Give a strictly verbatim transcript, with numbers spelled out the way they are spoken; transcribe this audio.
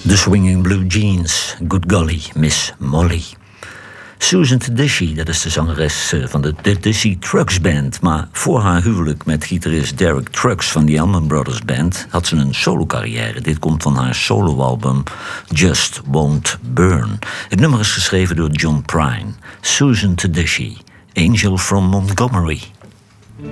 The Swinging Blue Jeans, Good Golly, Miss Molly. Susan Tedeschi, dat is de zangeres van de Tedeschi Trucks Band. Maar voor haar huwelijk met gitarist Derek Trucks van de Allman Brothers Band had ze een solo-carrière. Dit komt van haar soloalbum Just Won't Burn. Het nummer is geschreven door John Prine. Susan Tedeschi, Angel from Montgomery.